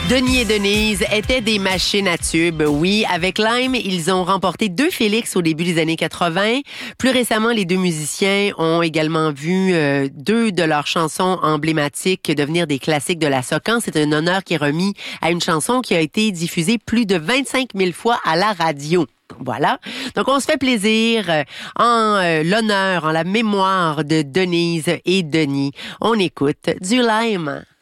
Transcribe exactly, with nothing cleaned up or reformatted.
Denis et Denise étaient des machines à tubes, oui. Avec Lime, ils ont remporté deux Félix au début des années quatre-vingt. Plus récemment, les deux musiciens ont également vu euh, deux de leurs chansons emblématiques devenir des classiques de la socan. C'est un honneur qui est remis à une chanson qui a été diffusée plus de vingt-cinq mille fois à la radio. Voilà. Donc, on se fait plaisir euh, en euh, l'honneur, en la mémoire de Denise et Denis. On écoute du Lime.